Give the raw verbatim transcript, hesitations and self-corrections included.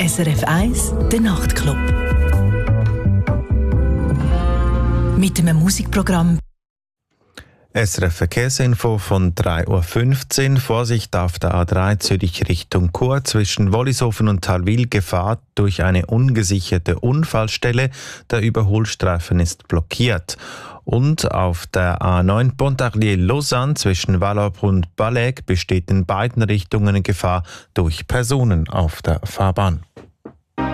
S R F eins, der Nachtclub. Mit einem Musikprogramm. S R F Verkehrsinfo von drei Uhr fünfzehn. Vorsicht auf der A drei Zürich Richtung Chur zwischen Wollishofen und Thalwil. Gefahr durch eine ungesicherte Unfallstelle. Der Überholstreifen ist blockiert. Und auf der A neun Pontarlier-Lausanne zwischen Vallorbe und Balleg besteht in beiden Richtungen Gefahr durch Personen auf der Fahrbahn.